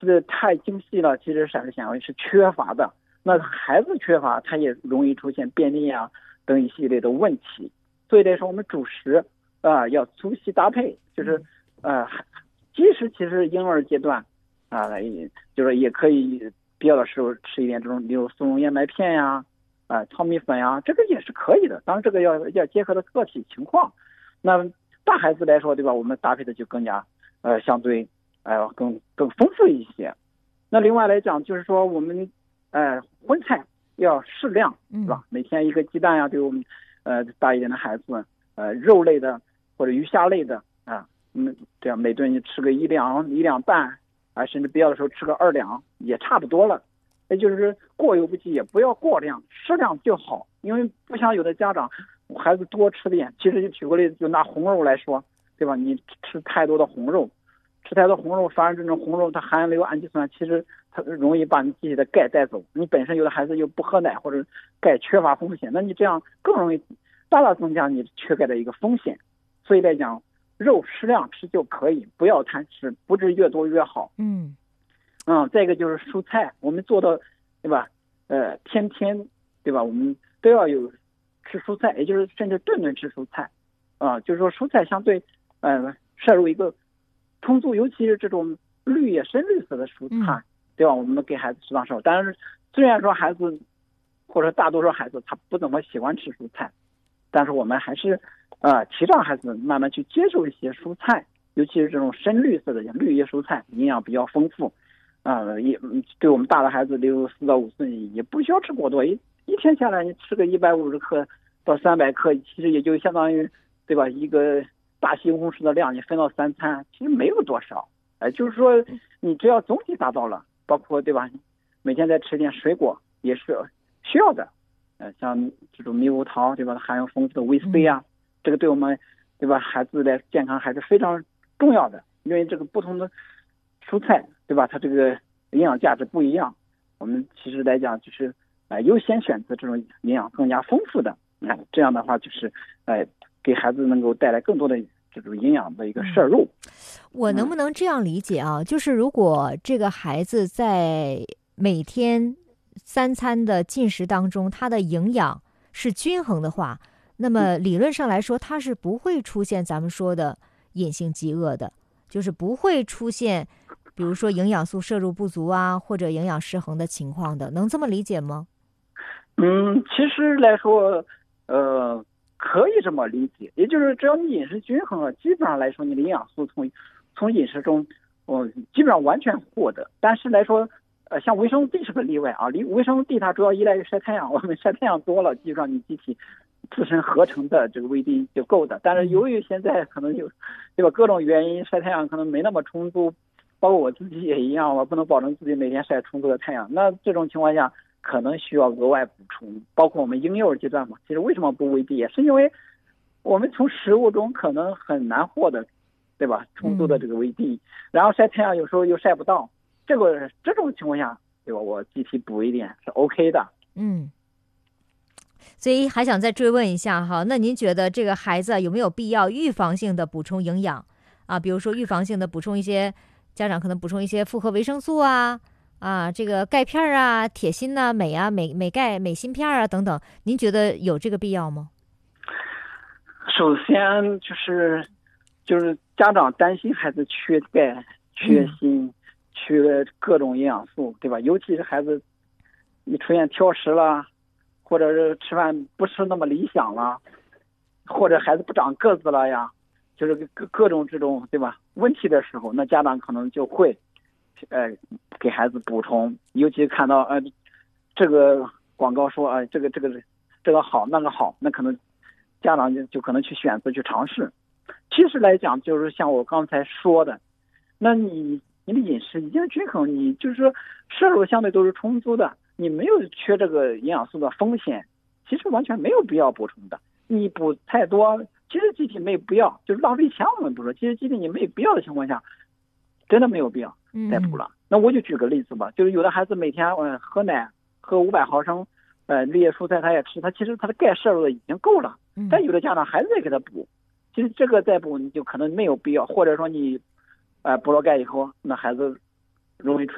这太精细了，其实膳食纤维是缺乏的。那孩子缺乏，他也容易出现便秘啊等一系列的问题。所以来说，我们主食要粗细搭配，就是即使其实婴儿阶段就是也可以必要的时候吃一点这种，比如速溶燕麦片呀、糙米粉呀，这个也是可以的。当然，这个要结合的个体情况。那大孩子来说，对吧？我们搭配的就更加相对更丰富一些。那另外来讲，就是说我们荤菜要适量，是吧？每天一个鸡蛋呀，对我们大一点的孩子，肉类的或者鱼虾类的这样每顿吃个一两半甚至必要的时候吃个2两也差不多了。也就是过犹不及，也不要过量，适量就好。因为不像有的家长，孩子多吃点，其实就举个例子，就拿红肉来说，对吧？你吃太多的红肉，反而这种红肉它含有氨基酸，其实它容易把你机体的钙带走。你本身有的孩子又不喝奶或者钙缺乏风险，那你这样更容易大大增加你缺钙的一个风险。所以来讲，肉适量吃就可以，不要贪吃，不是越多越好。再一个就是蔬菜，我们做到，对吧？天天，对吧？我们都要有吃蔬菜，也就是甚至顿顿吃蔬菜，就是说蔬菜相对，摄入一个充足，尤其是这种绿叶深绿色的蔬菜，对吧？我们给孩子适当摄入。但是虽然说孩子或者大多数孩子他不怎么喜欢吃蔬菜，但是我们还是提倡孩子慢慢去接受一些蔬菜，尤其是这种深绿色的绿叶蔬菜，营养比较丰富。也对我们大的孩子，例如4到5岁，也不需要吃过多，一天下来你吃个150克到300克，其实也就相当于，对吧？一个大西红柿的量，你分到3餐，其实没有多少。就是说你只要总体达到了，包括对吧？每天再吃点水果也是需要的。像这种猕猴桃，对吧？含有丰富的维 C 这个对我们，对吧？孩子的健康还是非常重要的，因为这个不同的蔬菜，对吧？它这个营养价值不一样，我们其实来讲就是优先选择这种营养更加丰富的，这样的话就是给孩子能够带来更多的这种营养的一个摄入。 我能不能这样理解啊？就是如果这个孩子在每天3餐的进食当中，他的营养是均衡的话，那么理论上来说，他是不会出现咱们说的隐性饥饿的，就是不会出现比如说营养素摄入不足或者营养失衡的情况的，能这么理解吗？ 其实来说，可以这么理解，也就是只要你饮食均衡了，基本上来说你的营养素从饮食中，基本上完全获得。但是来说，像维生素 D 是个例外维生素 D 它主要依赖于晒太阳，我们晒太阳多了，基本上你机体自身合成的这个维 D 就够的。但是由于现在可能对吧，各种原因晒太阳可能没那么充足，包括我自己也一样，我不能保证自己每天晒充足的太阳。那这种情况下，可能需要额外补充。包括我们婴幼儿阶段嘛，其实为什么不维 D，也是因为我们从食物中可能很难获得，对吧？充足的这个维 D，然后晒太阳有时候又晒不到，这种情况下，对吧？我集体补一点是 OK 的。 所以还想再追问一下哈，那您觉得这个孩子有没有必要预防性的补充营养比如说预防性的补充一些，家长可能补充一些复合维生素这个钙片铁锌镁钙镁锌片等等，您觉得有这个必要吗？ 首先就是家长担心孩子缺钙、缺锌、缺各种营养素，对吧？尤其是孩子你出现挑食了，或者是吃饭不是那么理想了，或者孩子不长个子了呀，就是各种这种，对吧？问题的时候，那家长可能就会给孩子补充，尤其看到这个广告说这个好那个好，那可能家长就可能去选择去尝试。其实来讲，就是像我刚才说的，那你的饮食已经均衡，你就是说摄入相对都是充足的，你没有缺这个营养素的风险，其实完全没有必要补充的。你补太多，其实机体没有必要，就是浪费钱我们不说，其实机体你没有必要的情况下，真的没有必要再补了。那我就举个例子吧，就是有的孩子每天喝奶喝500毫升，绿叶蔬菜他也吃，他其实他的钙摄入的已经够了，但有的家长还是得给他补，其实这个再补你就可能没有必要，或者说你补了钙以后，那孩子容易出